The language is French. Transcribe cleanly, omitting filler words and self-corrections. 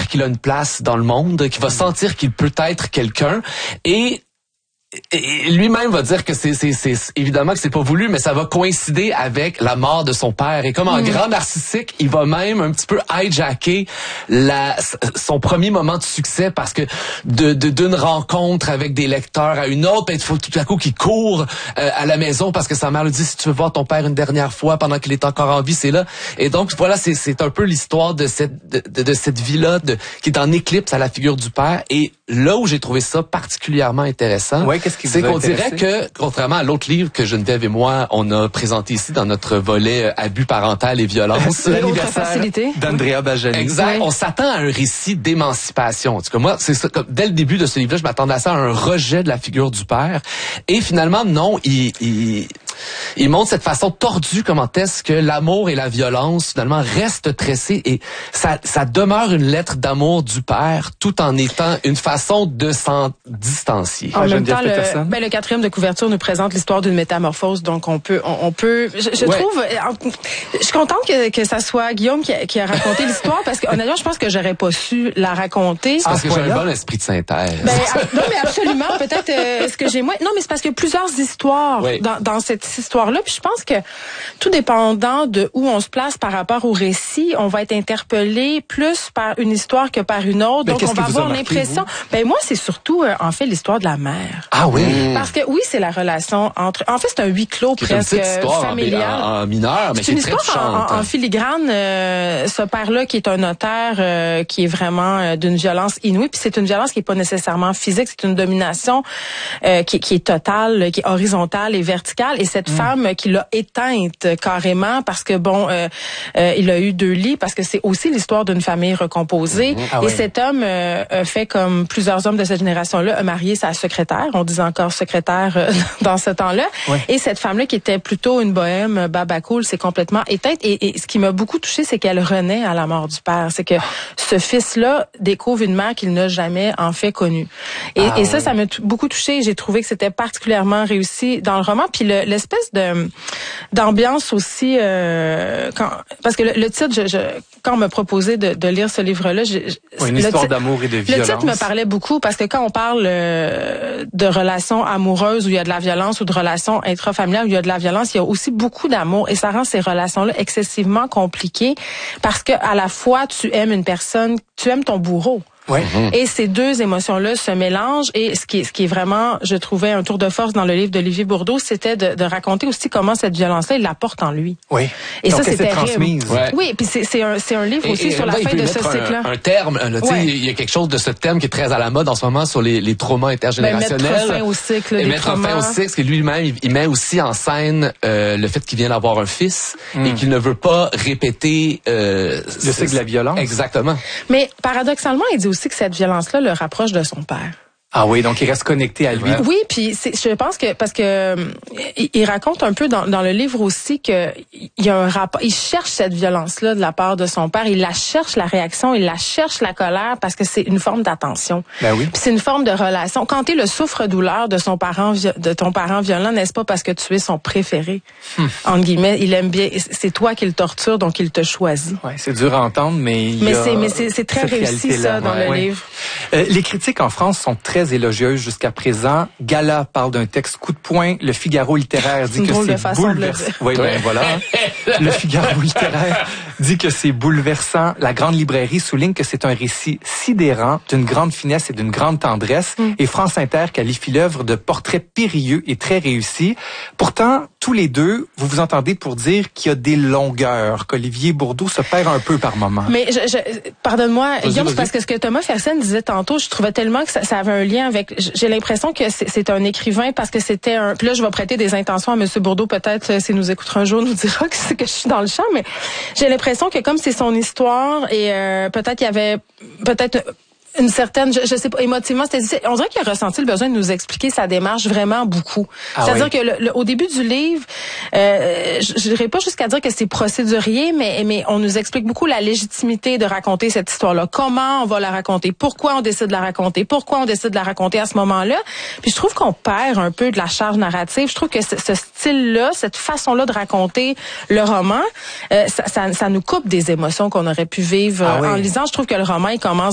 sentir qu'il a une place dans le monde, qui va sentir qu'il peut être quelqu'un et lui-même va dire que c'est évidemment que c'est pas voulu, mais ça va coïncider avec la mort de son père. Et comme un grand narcissique, il va même un petit peu hijacker son premier moment de succès parce que d'une rencontre avec des lecteurs à une autre, il faut tout à coup qu'il court à la maison parce que sa mère lui dit si tu veux voir ton père une dernière fois pendant qu'il est encore en vie, c'est là. Et donc voilà, c'est un peu l'histoire de cette vie-là qui est en éclipse à la figure du père. Et là où j'ai trouvé ça particulièrement intéressant, c'est qu'on dirait que, contrairement à l'autre livre que Geneviève et moi, on a présenté ici dans notre volet abus parental et violence, l'anniversaire d'Andrea Bajani. Exact. On s'attend à un récit d'émancipation. En tout cas, moi, c'est ça. Dès le début de ce livre-là, je m'attendais à ça, à un rejet de la figure du père. Et finalement, non, il montre cette façon tordue comment est-ce que l'amour et la violence finalement restent tressés et ça demeure une lettre d'amour du père tout en étant une façon de s'en distancier. En même temps, le 4e de couverture nous présente l'histoire d'une métamorphose, donc on peut. Je trouve, je suis contente que ça soit Guillaume qui a raconté l'histoire parce que honnêtement, je pense que j'aurais pas su la raconter. Parce que j'ai un bon esprit de synthèse. Non, mais absolument. Peut-être ce que j'ai moins. Non, mais c'est parce qu'il y a plusieurs histoires dans cette histoire-là. Puis je pense que tout dépendant de où on se place par rapport au récit, on va être interpellé plus par une histoire que par une autre. Donc on va avoir l'impression. Moi, c'est surtout en fait l'histoire de la mère. Ah oui. Parce que oui, c'est la relation entre. En fait, c'est un huis clos presque familial. En mineur, mais c'est une histoire en filigrane. Ce père-là qui est un notaire, qui est vraiment d'une violence inouïe. Puis c'est une violence qui est pas nécessairement physique, c'est une domination qui est totale, qui est horizontale et verticale. Et cette femme qui l'a éteinte carrément parce que il a eu 2 lits, parce que c'est aussi l'histoire d'une famille recomposée. Et cet homme fait comme plusieurs hommes de cette génération-là, a marié sa secrétaire. On disait encore secrétaire dans ce temps-là. Ouais. Et cette femme-là, qui était plutôt une bohème babacool, s'est complètement éteinte. Et ce qui m'a beaucoup touchée, c'est qu'elle renaît à la mort du père. C'est que ce fils-là découvre une mère qu'il n'a jamais en fait connue. Et ça m'a beaucoup touchée. J'ai trouvé que c'était particulièrement réussi dans le roman. Puis l'espèce d'ambiance aussi, parce que le titre, quand on m'a proposé de lire ce livre-là, une histoire d'amour et de violence. Le titre me parlait beaucoup parce que quand on parle de relations amoureuses où il y a de la violence ou de relations intrafamiliales où il y a de la violence, il y a aussi beaucoup d'amour et ça rend ces relations-là excessivement compliquées parce que à la fois tu aimes une personne, tu aimes ton bourreau. Ouais. Et ces deux émotions-là se mélangent et ce qui est vraiment, je trouvais un tour de force dans le livre d'Olivier Bourdeau, c'était de raconter aussi comment cette violence-là, il la porte en lui. Oui. Et donc, ça, c'est transmise. Ouais. Oui, puis c'est un livre aussi sur la fin de ce cycle-là. Un terme, il y a quelque chose de ce terme qui est très à la mode en ce moment sur les traumas intergénérationnels. Mettre fin au cycle des mettre fin au cycle, parce que lui-même, il met aussi en scène le fait qu'il vient d'avoir un fils et qu'il ne veut pas répéter le cycle de la violence. Exactement. Mais paradoxalement, il dit aussi que cette violence-là le rapproche de son père. Ah oui, donc il reste connecté à lui. Oui, puis je pense que parce que il raconte un peu dans le livre aussi que il y a un rapport. Il cherche cette violence-là de la part de son père. Il la cherche la réaction, il la cherche la colère parce que c'est une forme d'attention. Ben oui. Puis c'est une forme de relation. Quand t'es le souffre-douleur de ton parent violent, n'est-ce pas parce que tu es son préféré entre guillemets. Il aime bien. C'est toi qui le torture, donc il te choisit. Ouais, c'est dur à entendre, mais c'est très réussi ça dans le livre. Les critiques en France sont très élogieuse jusqu'à présent. Gala parle d'un texte coup de poing. Le Figaro littéraire dit que c'est bouleversant. Oui, ben voilà. Le Figaro littéraire dit que c'est bouleversant. La Grande Librairie souligne que c'est un récit sidérant, d'une grande finesse et d'une grande tendresse. Et France Inter qualifie l'œuvre de portrait périlleux et très réussi. Pourtant, tous les deux, vous vous entendez pour dire qu'il y a des longueurs, qu'Olivier Bourdeau se perd un peu par moment. Mais pardonne-moi, Guillaume, c'est parce que ce que Thomas Fersen disait tantôt, je trouvais tellement que ça avait un lien avec. J'ai l'impression que c'est un écrivain parce que c'était un. Puis là, je vais prêter des intentions à Monsieur Bourdeau, peut-être s'il nous écoutera un jour, nous dira que je suis dans le champ. Mais j'ai l'impression que comme c'est son histoire et peut-être il y avait une certaine, je sais pas, émotivement, on dirait qu'il a ressenti le besoin de nous expliquer sa démarche vraiment beaucoup. C'est-à-dire que au début du livre, je dirais pas jusqu'à dire que c'est procédurier, mais on nous explique beaucoup la légitimité de raconter cette histoire-là. Comment on va la raconter? Pourquoi on décide de la raconter? Pourquoi on décide de la raconter à ce moment-là? Puis je trouve qu'on perd un peu de la charge narrative. Je trouve que ce style-là, cette façon-là de raconter le roman, ça nous coupe des émotions qu'on aurait pu vivre en lisant. Je trouve que le roman, il commence